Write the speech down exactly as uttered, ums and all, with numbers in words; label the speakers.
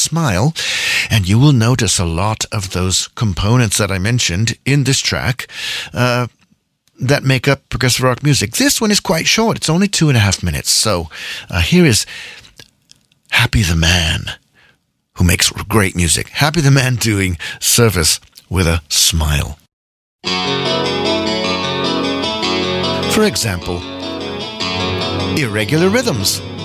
Speaker 1: smile. And you will notice a lot of those components that I mentioned in this track uh, that make up progressive rock music. This one is quite short. It's only two and a half minutes. So uh, here is Happy the Man, who makes great music. Happy the Man doing Service with a Smile. For example, Irregular Rhythms.